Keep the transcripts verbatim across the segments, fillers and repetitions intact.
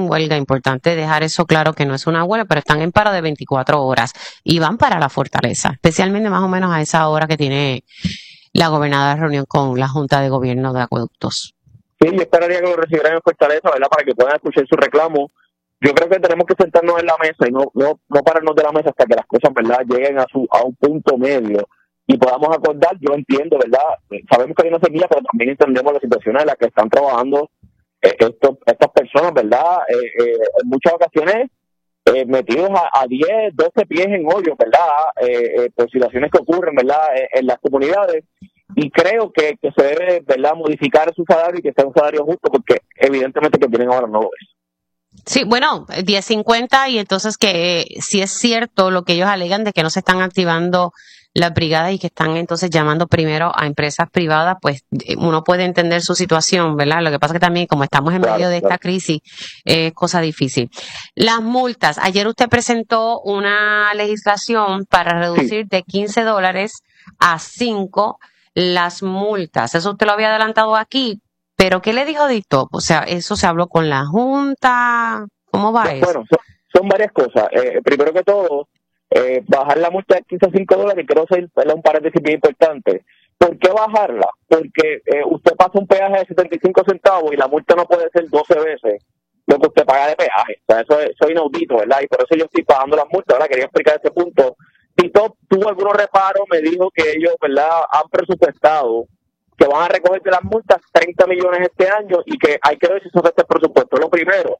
huelga. Importante dejar eso claro que no es una huelga, pero están en paro de veinticuatro horas y van para la fortaleza, especialmente más o menos a esa hora que tiene la gobernadora reunión con la Junta de Gobierno de Acueductos. Sí, yo esperaría que lo recibieran en Fortaleza, ¿verdad? Para que puedan escuchar su reclamo. Yo creo que tenemos que sentarnos en la mesa y no no no pararnos de la mesa hasta que las cosas, ¿verdad?, lleguen a su a un punto medio y podamos acordar. Yo entiendo, ¿verdad? Sabemos que hay una semilla, pero también entendemos la situación en la que están trabajando eh, estos, estas personas, ¿verdad? Eh, eh, en muchas ocasiones eh, metidos a, a diez, doce pies en hoyos, ¿verdad? Eh, eh, por situaciones que ocurren, ¿verdad?, en, en las comunidades. Y creo que, que se debe, ¿verdad?, modificar su salario y que sea un salario justo, porque evidentemente que tienen ahora no lo es. Sí, bueno, diez cincuenta, y entonces que eh, si es cierto lo que ellos alegan de que no se están activando las brigadas y que están entonces llamando primero a empresas privadas, pues uno puede entender su situación, ¿verdad? Lo que pasa que también como estamos en Claro, medio de claro. esta crisis, es eh, cosa difícil. Las multas. Ayer usted presentó una legislación para reducir Sí. de quince dólares a cinco las multas. Eso usted lo había adelantado aquí, pero ¿qué le dijo Dictop? O sea, ¿eso se habló con la Junta? ¿Cómo va eso? Bueno, son, son varias cosas. Eh, primero que todo, eh, bajar la multa de quince a cinco dólares, y quiero hacer un paréntesis bien importante. ¿Por qué bajarla? Porque eh, usted pasa un peaje de setenta y cinco centavos y la multa no puede ser doce veces lo que usted paga de peaje. O sea, eso es, eso es inaudito, ¿verdad? Y por eso yo estoy pagando las multas, ¿verdad? Quería explicar ese punto. Tito tuvo algunos reparos, me dijo que ellos, ¿verdad?, han presupuestado que van a recoger de las multas treinta millones este año y que hay que ver si eso está el presupuesto. Lo primero,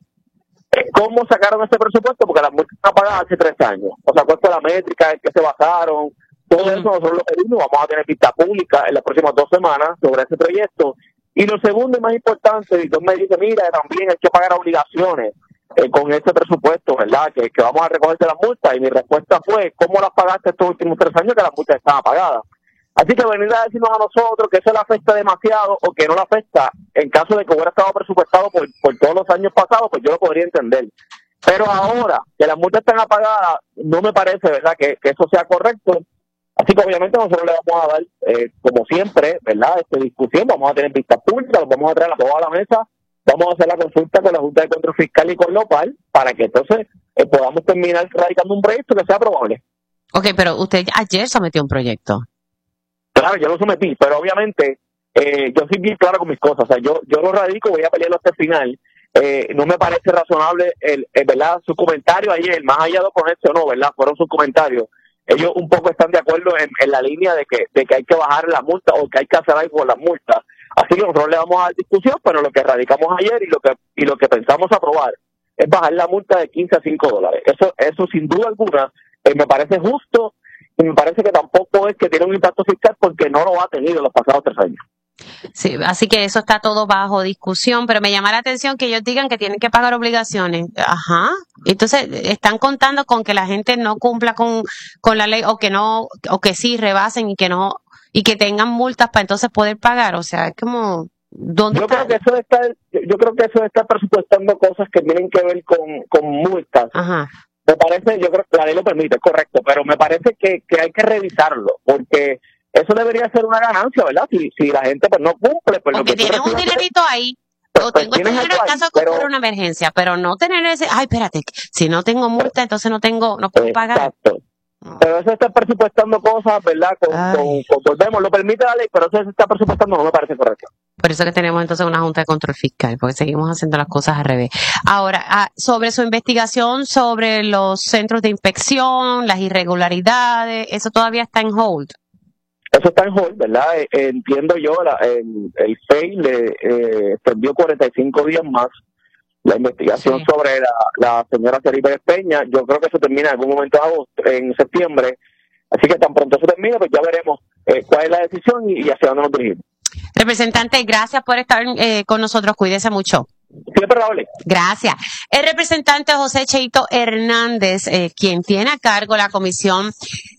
¿cómo sacaron ese presupuesto? Porque las multas están pagadas hace tres años. O sea, ¿cuál fue la métrica en que se basaron? Todo eso nosotros lo pedimos. Vamos a tener vista pública en las próximas dos semanas sobre ese proyecto. Y lo segundo y más importante, Víctor me dice, mira, también hay que pagar obligaciones eh, con ese presupuesto, ¿verdad?, que, que vamos a recoger de las multas. Y mi respuesta fue, ¿cómo las pagaste estos últimos tres años que las multas estaban pagadas? Así que venir a decirnos a nosotros que eso le afecta demasiado o que no le afecta, en caso de que hubiera estado presupuestado por, por todos los años pasados, pues yo lo podría entender. Pero ahora que las multas están apagadas, no me parece, ¿verdad?, que, que eso sea correcto. Así que obviamente nosotros le vamos a dar, eh, como siempre, ¿verdad?, esta discusión. Vamos a tener vistas públicas, los vamos a traer a toda la mesa, vamos a hacer la consulta con la Junta de Control Fiscal y con Lopal para que entonces eh, podamos terminar radicando un proyecto que sea aprobable. Ok, pero usted ayer sometió un proyecto. Claro, yo lo sometí, pero obviamente eh, yo soy bien claro con mis cosas. O sea, yo yo lo radico, voy a pelearlo hasta el final. Eh, no me parece razonable, el, el verdad, su comentario ayer, más allá de oponerse o no, ¿verdad?, fueron sus comentarios. Ellos un poco están de acuerdo en, en la línea de que de que hay que bajar la multa o que hay que hacer algo con las multas. Así que nosotros le vamos a dar discusión, pero lo que radicamos ayer y lo que y lo que pensamos aprobar es bajar la multa de quince a cinco dólares. Eso eso sin duda alguna eh, me parece justo. Y me parece que tampoco es que tiene un impacto fiscal porque no lo ha tenido en los pasados tres años. Sí, así que eso está todo bajo discusión, pero me llama la atención que ellos digan que tienen que pagar obligaciones. Ajá. Entonces, están contando con que la gente no cumpla con, con la ley o que no, o que sí rebasen y que no, y que tengan multas para entonces poder pagar. O sea, es como, ¿dónde Yo está? creo que eso está, yo creo que eso está presupuestando cosas que tienen que ver con, con multas. Ajá. Me parece, yo creo que la ley lo permite, es correcto, pero me parece que, que hay que revisarlo, porque eso debería ser una ganancia, ¿verdad? Si, si la gente pues no cumple, pues o lo que que tú tienen un recibas, dinerito ahí, pues, o pues tengo este tienes dinero algo en ahí, caso de que pero ocurra una emergencia, pero no tener ese, ay, espérate, si no tengo multa, entonces no tengo, no puedo pagar. exacto. Pero eso está presupuestando cosas, ¿verdad? Con, con, con, volvemos, lo permite la ley, pero eso se está presupuestando, no me parece correcto. Por eso que tenemos entonces una Junta de Control Fiscal, porque seguimos haciendo las cosas al revés. Ahora, ah, sobre su investigación sobre los centros de inspección, las irregularidades, eso todavía está en hold. Eso está en hold, ¿verdad? Eh, entiendo yo, la, el, el F E I le eh, extendió cuarenta y cinco días más la investigación sí. sobre la, la señora Seri Pérez Peña. Yo creo que eso termina en algún momento de agosto, en septiembre. Así que tan pronto eso termine, pues ya veremos eh, cuál es la decisión y, y hacia dónde nos dirigimos. Representante, gracias por estar eh, con nosotros. Cuídese mucho. Siempre, Raúl. Gracias. El representante José Cheito Hernández, eh, quien tiene a cargo la Comisión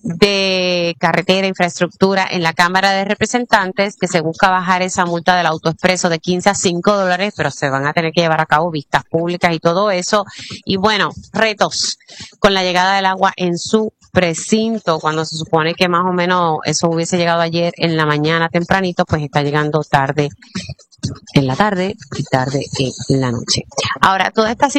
de Carretera e Infraestructura en la Cámara de Representantes, que se busca bajar esa multa del autoexpreso de quince a cinco dólares, pero se van a tener que llevar a cabo vistas públicas y todo eso. Y bueno, retos con la llegada del agua en su precinto, cuando se supone que más o menos eso hubiese llegado ayer en la mañana tempranito, pues está llegando tarde en la tarde y tarde en la noche. Ahora, toda esta